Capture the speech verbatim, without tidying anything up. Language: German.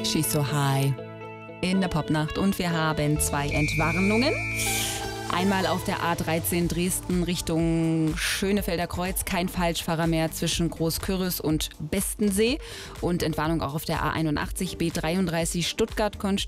She's So High in der Popnacht. Und wir haben zwei Entwarnungen. Einmal auf der A dreizehn Dresden Richtung Schönefelder Kreuz, kein Falschfahrer mehr zwischen Großkürbis und Bestensee. Und Entwarnung auch auf der A einundachtzig B dreiunddreißig Stuttgart-Konstanz.